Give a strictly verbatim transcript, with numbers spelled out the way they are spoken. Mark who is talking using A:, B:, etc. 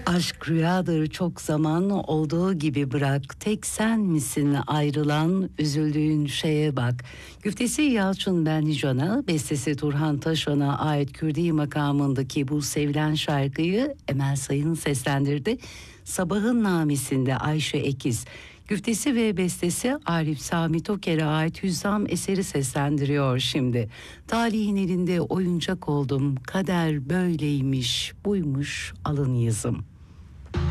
A: Aşk rüyadır çok zaman olduğu gibi bırak. Tek sen misin ayrılan üzüldüğün şeye bak. Güftesi Yalçın Benlican'a, bestesi Turhan Taşan'a ait Kürdi makamındaki bu sevilen şarkıyı Emel Sayın seslendirdi. Sabahın Namesi'nde Ayşe Ekiz. Güftesi ve bestesi Arif Sami Toker'e ait Hüzzam eseri seslendiriyor şimdi. Talihin elinde oyuncak oldum, kader böyleymiş, buymuş alın yazım.